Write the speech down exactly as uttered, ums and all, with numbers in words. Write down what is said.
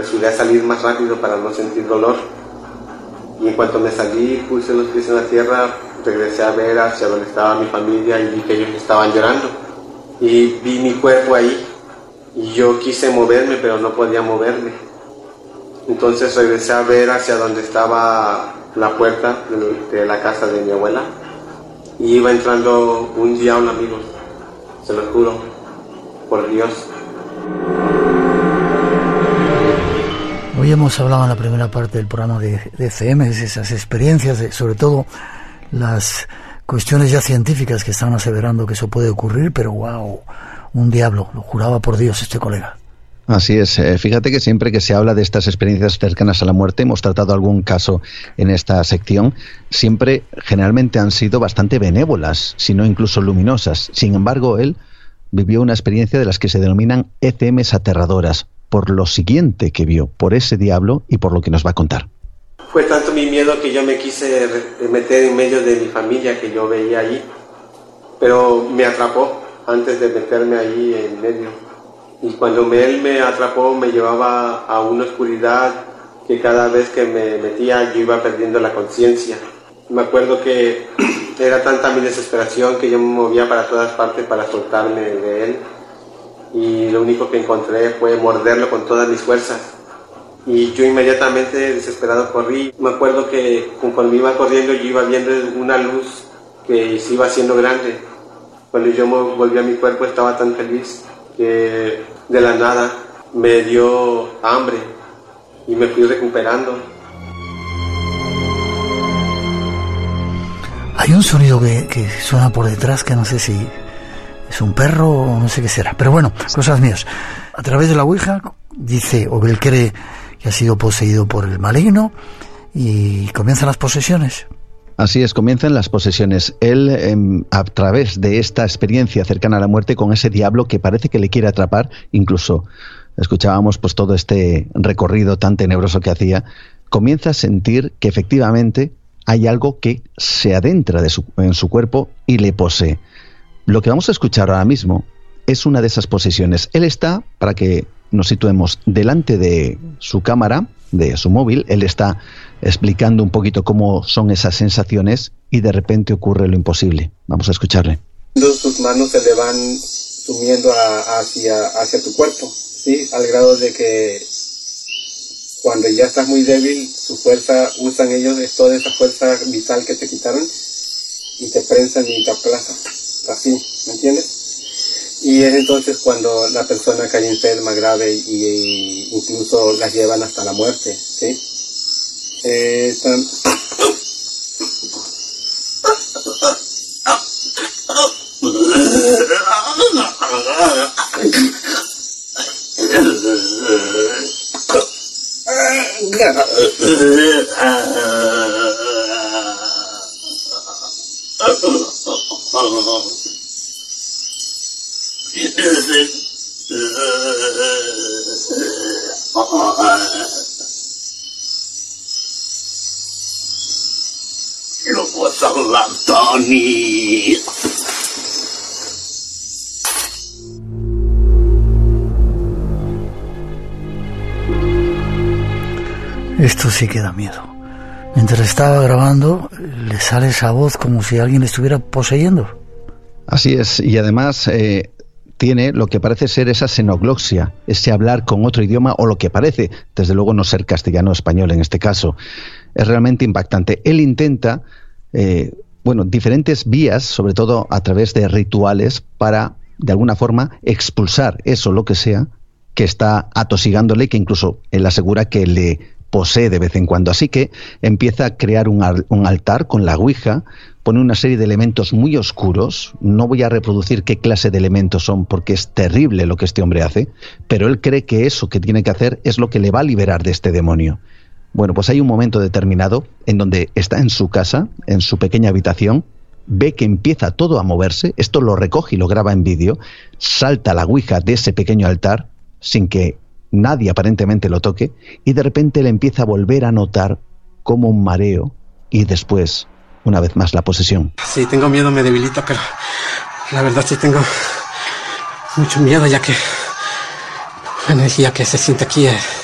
apresuré a salir más rápido para no sentir dolor. Y en cuanto me salí, puse los pies en la tierra, regresé a ver hacia donde estaba mi familia y vi que ellos estaban llorando. Y vi mi cuerpo ahí y yo quise moverme, pero no podía moverme. Entonces regresé a ver hacia donde estaba la puerta de, de la casa de mi abuela y iba entrando un diablo, amigos, se lo juro, por Dios. Hoy hemos hablado en la primera parte del programa de, de F M, de esas experiencias, de, sobre todo las cuestiones ya científicas que están aseverando que eso puede ocurrir, pero wow, un diablo, lo juraba por Dios este colega. Así es, fíjate que siempre que se habla de estas experiencias cercanas a la muerte, hemos tratado algún caso en esta sección, siempre generalmente han sido bastante benévolas, si no incluso luminosas. Sin embargo, él vivió una experiencia de las que se denominan E C Ms aterradoras, por lo siguiente que vio, por ese diablo y por lo que nos va a contar. Fue tanto mi miedo que yo me quise meter en medio de mi familia que yo veía allí, pero me atrapó antes de meterme allí en medio. Y cuando me, él me atrapó, me llevaba a una oscuridad que cada vez que me metía yo iba perdiendo la conciencia. Me acuerdo que era tanta mi desesperación que yo me movía para todas partes para soltarme de él. Y lo único que encontré fue morderlo con todas mis fuerzas. Y yo inmediatamente, desesperado, corrí. Me acuerdo que conforme iba corriendo yo iba viendo una luz que se iba haciendo grande. Cuando yo me volví a mi cuerpo estaba tan feliz que de la nada me dio hambre y me fui recuperando. Hay un sonido que, que suena por detrás que no sé si es un perro o no sé qué será, pero bueno, cosas mías. A través de la Ouija dice, o él cree que ha sido poseído por el maligno y comienzan las posesiones. Así es, comienzan las posesiones. Él, eh, a través de esta experiencia cercana a la muerte con ese diablo que parece que le quiere atrapar, incluso escuchábamos pues todo este recorrido tan tenebroso que hacía, comienza a sentir que efectivamente hay algo que se adentra de su, en su cuerpo y le posee. Lo que vamos a escuchar ahora mismo es una de esas posesiones. Él está, para que nos situemos, delante de su cámara, de su móvil, él está explicando un poquito cómo son esas sensaciones y de repente ocurre lo imposible. Vamos a escucharle. Sus manos se le van sumiendo a, hacia, hacia tu cuerpo, ¿sí? Al grado de que cuando ya estás muy débil, su fuerza, usan ellos toda esa fuerza vital que te quitaron y te prensan y te aplazan, así, ¿me entiendes? Y es entonces cuando la persona cae enferma, grave, y, y incluso las llevan hasta la muerte, ¿sí? Eh, están... Esto sí que da miedo. Mientras estaba grabando, le sale esa voz como si alguien le estuviera poseyendo. Así es, y además eh, tiene lo que parece ser esa xenoglosia, ese hablar con otro idioma, o lo que parece, desde luego no ser castellano o español en este caso. Es realmente impactante. Él intenta, eh, bueno, diferentes vías, sobre todo a través de rituales, para, de alguna forma, expulsar eso, lo que sea, que está atosigándole, que incluso él asegura que le posee de vez en cuando. Así que empieza a crear un, al, un altar con la Ouija, pone una serie de elementos muy oscuros. No voy a reproducir qué clase de elementos son porque es terrible lo que este hombre hace, pero él cree que eso que tiene que hacer es lo que le va a liberar de este demonio. Bueno, pues hay un momento determinado en donde está en su casa, en su pequeña habitación, ve que empieza todo a moverse, esto lo recoge y lo graba en vídeo, salta la Ouija de ese pequeño altar sin que nadie aparentemente lo toque, y de repente le empieza a volver a notar como un mareo y después, una vez más, la posesión. Sí, tengo miedo, me debilita, pero la verdad sí tengo mucho miedo, ya que la energía que se siente aquí es,